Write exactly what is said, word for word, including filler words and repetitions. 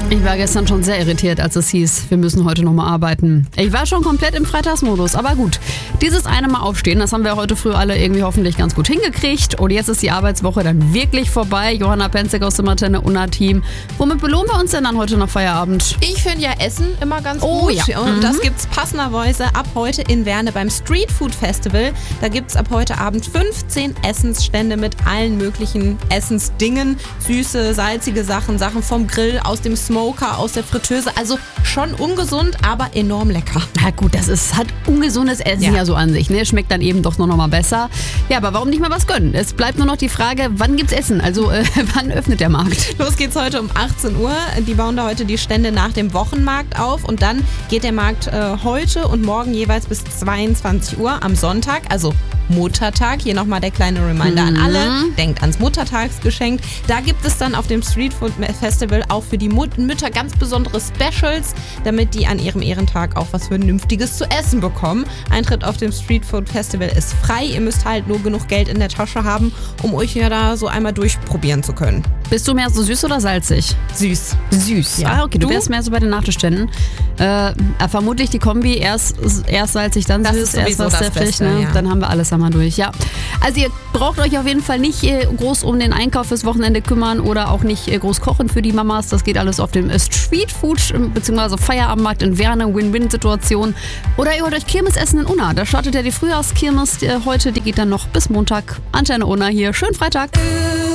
Ich war gestern schon sehr irritiert, als es hieß, wir müssen heute nochmal arbeiten. Ich war schon komplett im Freitagsmodus, aber gut. Dieses eine Mal aufstehen, das haben wir heute früh alle irgendwie hoffentlich ganz gut hingekriegt. Und jetzt ist die Arbeitswoche dann wirklich vorbei. Johanna Penzig aus dem Antenne-Unna-Team. Womit belohnen wir uns denn dann heute nach Feierabend? Ich finde ja Essen immer ganz Oh, gut. ja. Und Mhm. das gibt's passenderweise ab heute in Werne beim Street Food Festival. Da gibt's ab heute Abend fünfzehn Essensstände mit allen möglichen Essensdingen. Süße, salzige Sachen, Sachen vom Grill, aus dem Smoker, aus der Fritteuse. Also schon ungesund, aber enorm lecker. Na gut, das ist hat ungesundes Essen ja, Ja. so an sich. Ne? Schmeckt dann eben doch nur noch mal besser. Ja, aber warum nicht mal was gönnen? Es bleibt nur noch die Frage, wann gibt's Essen? Also äh, wann öffnet der Markt? Los geht's heute um achtzehn Uhr. Die bauen da heute die Stände nach dem Wochenmarkt auf. Und dann geht der Markt äh, heute und morgen jeweils bis zweiundzwanzig Uhr am Sonntag, also Muttertag. Hier nochmal der kleine Reminder Mhm. an alle. Denkt ans Muttertagsgeschenk. Da gibt es dann auf dem Street Food Festival auch für die Mut- Mütter ganz besondere Specials, damit die an ihrem Ehrentag auch was Vernünftiges zu essen bekommen. Eintritt auf dem Street Food Festival ist frei. Ihr müsst halt nur genug Geld in der Tasche haben, um euch ja da so einmal durchprobieren zu können. Bist du mehr so süß oder salzig? Süß. Süß. Ja. Ah, okay, du, Du? wärst mehr so bei den Nachtischständen. Äh, vermutlich die Kombi, erst, erst salzig, dann Das süß, ist erst sowieso was das deftig. Beste, Ne? ja. Dann haben wir alles einmal durch. Ja. Also ihr braucht euch auf jeden Fall nicht äh, groß um den Einkauf fürs Wochenende kümmern oder auch nicht äh, groß kochen für die Mamas. Das geht alles auf dem äh, Street Food bzw. Feierabendmarkt in Werne, Win-Win-Situation. Oder ihr holt euch Kirmesessen in Unna. Da startet ja die Frühjahrskirmes äh, heute. Die geht dann noch bis Montag. Antenne Unna hier. Schönen Freitag.